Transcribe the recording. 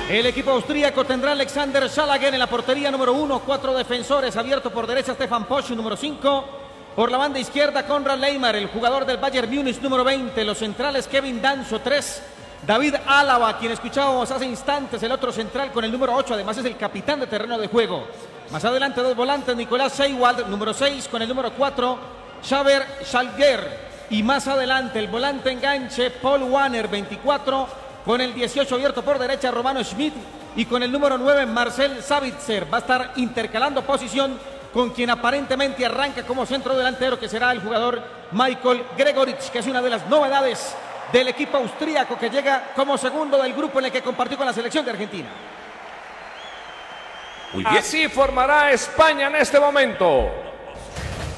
El equipo austríaco tendrá Alexander Schlager en la portería número 1, 4 defensores, abierto por derecha Stefan Posch, número 5. Por la banda izquierda, Konrad Leymar, el jugador del Bayern Múnich, número 20. Los centrales, Kevin Danso, 3. David Álava, quien escuchábamos hace instantes, el otro central con el número 8, además es el capitán de terreno de juego. Más adelante, 2 volantes, Nicolás Seiwald, número 6, con el número 4, Xaver Schalger. Y más adelante, el volante enganche, Paul Wanner, 24, con el 18 abierto por derecha, Romano Schmidt. Y con el número 9, Marcel Sabitzer. Va a estar intercalando posición con quien aparentemente arranca como centro delantero, que será el jugador Michael Gregoritsch, que es una de las novedades del equipo austríaco que llega como segundo del grupo en el que compartió con la selección de Argentina. Muy bien. Así formará España en este momento.